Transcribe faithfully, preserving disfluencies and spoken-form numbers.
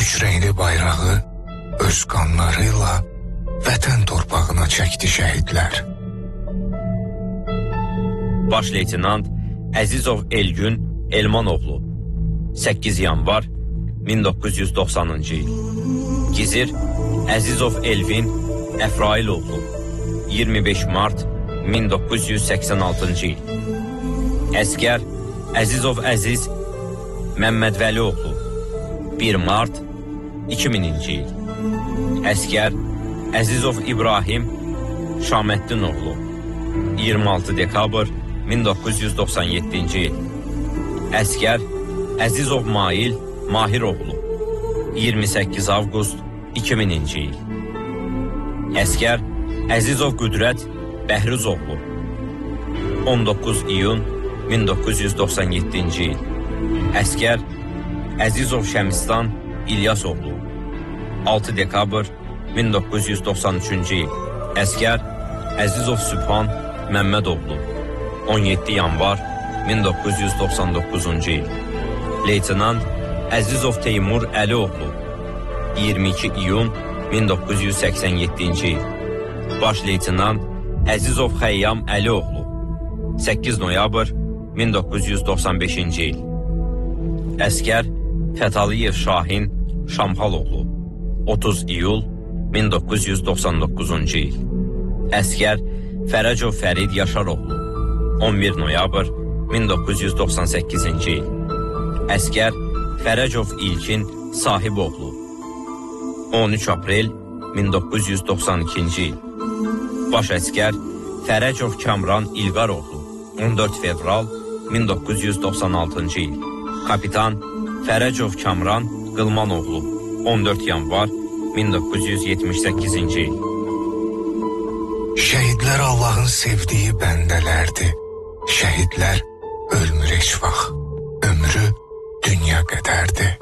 üç rəngli bayrağı öz qanlarıyla vətən torpağına çəkdi şəhidlər. Baş leytenant Əzizov Elgün Elmanoğlu, səkkiz yanvar min doqquz yüz doxsanıncı il. Gizir Əzizov Elvin Əfrailoğlu, iyirmi beş mart min doqquz yüz səksən altıncı il. Əskər Əzizov Əziz Məmmədvəlioğlu, bir mart iki mininci il. Əskər Əzizov İbrahim Şaməddinoğlu, iyirmi altı dekabr min doqquz yüz doxsan yeddinci il. Əskər Əzizov Mail Mahiroğlu, iyirmi səkkiz avqust iki mininci il. Əskər Əzizov Qüdrət Bəhrizoğlu, on doqquz iyun min doqquz yüz doxsan yeddinci il. Əskər Əzizov Şəmistan İlyasoğlu, altı dekabr min doqquz yüz doxsan üçüncü il. Əskər Əzizov Sübhan Məmmədoğlu, on yeddi yanvar min doqquz yüz doxsan doqquzuncu il. Leytenant Əzizov Teymur Əlioğlu, iyirmi iki iyun min doqquz yüz səksən yeddinci il. Baş leytenant Əzizov Xəyyam Əlioğlu, səkkiz noyabr min doqquz yüz doxsan beşinci il. Əskər Fətaliyev Şahin Şamxaloğlu, otuz iyul min doqquz yüz doxsan doqquzuncu il. Əskər Fərəcov Fərid Yaşaroğlu, on bir noyabr min doqquz yüz doxsan səkkizinci il. Əskər Fərəcov İlkin Sahiboğlu, on üç aprel min doqquz yüz doxsan ikinci il. Baş əskər Fərəcov Kamran İlqaroğlu, on dörd fevral min doqquz yüz doxsan altıncı il. Kapitan Fərəcov Kamran Qılmanoğlu, on dörd yanvar min doqquz yüz yetmiş səkkizinci il. Şəhidlər Allahın sevdiyi bəndələrdir. Şəhidlər ölmür heç vaxt. Ömrü dünya qədərdir.